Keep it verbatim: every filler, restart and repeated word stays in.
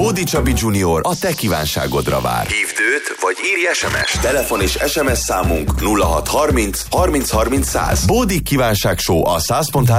Bódi Csabi junior a te kívánságodra vár. Hívd őt, vagy írj es em es. Telefon és es em es számunk nulla hat harminc harminc harminc száz. Bódi kívánság show a száz pont